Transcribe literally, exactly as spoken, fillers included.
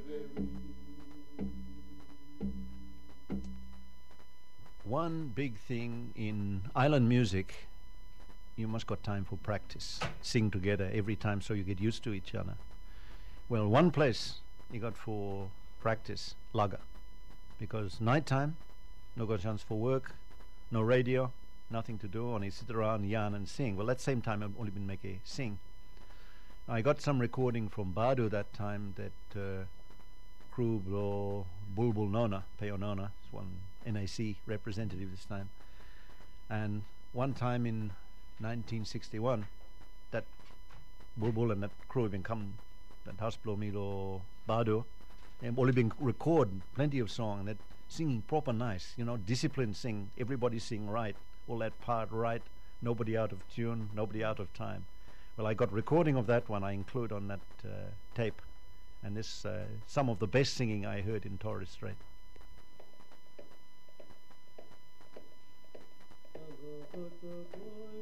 One big thing in island music, you must got time for practice. Sing together every time so you get used to each other. Well, one place you got for practice, Laga. Because nighttime, no got chance for work, no radio, nothing to do, only sit around, yarn and sing. Well, at the same time, I've only been making sing. I got some recording from Badu that time that uh, Krublo Bulbul Nona, Peo Nona, is one N A C representative this time. And one time in nineteen sixty-one, that Bulbul and that crew even come, that Hasblo Milo Badu, and only been record plenty of song that singing proper nice, you know, disciplined sing, everybody sing right, all that part right, nobody out of tune, nobody out of time. Well, I got recording of that one I include on that uh, tape, and this uh, some of the best singing I heard in Torres Strait. Go, go, go, go.